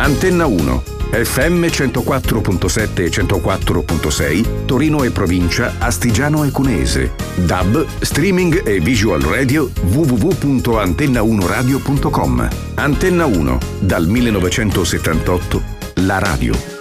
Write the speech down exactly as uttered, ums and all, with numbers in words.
Antenna uno, F M centoquattro virgola sette e centoquattro virgola sei, Torino e provincia, Astigiano e Cuneese. D A B, streaming e visual radio, w w w punto antenna uno radio punto com. Antenna uno, dal millenovecentosettantotto, la radio.